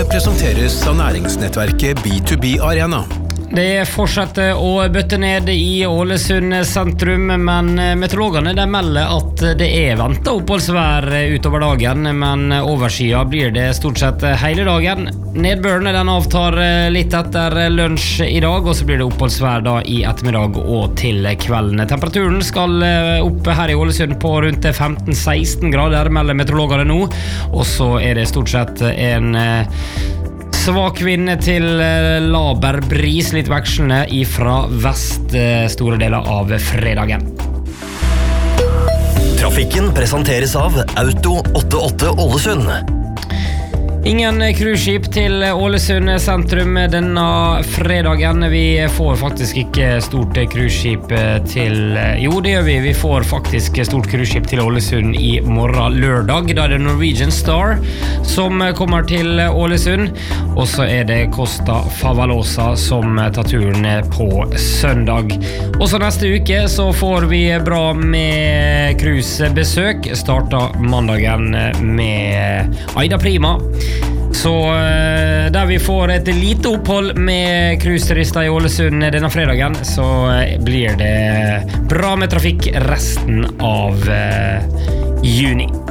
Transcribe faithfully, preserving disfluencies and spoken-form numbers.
Nyhetene presenteres av næringsnettverket B to B Arena. Det fortsetter å bøtte ned i Ålesund sentrum, men meteorologene de melder at det er ventet oppholdsvær utover dagen, men overskya blir det stort sett hele dagen. Nedbøren den avtar litt etter lunsj i dag, og så blir det oppholdsvær da i ettermiddag og til kvelden. Temperaturen skal opp her i Ålesund på rundt femten seksten grader, melder meteorologene nå, og så er det stort sett en svak vind til laber bris, litt vekslende ifra vest store deler av fredagen. Trafikken presenteres av Auto åttiåtte Ålesund. Ingen cruiseskip til Ålesund sentrum denne fredagen. Vi får faktisk ikke stort cruiseskip til... Jo, det gjør vi. Vi får faktisk stort cruiseskip til Ålesund i morgen lørdag. Da er det Norwegian Star som kommer til Ålesund. Og så er det Costa Favalosa som tar turen på søndag. Og så neste uke så får vi bra med cruisebesøk. Starter mandagen med Aida Prima. Så der vi får et lite opphold med cruiseturister i Ålesund denne fredagen, så blir det bra med trafikk resten av juni.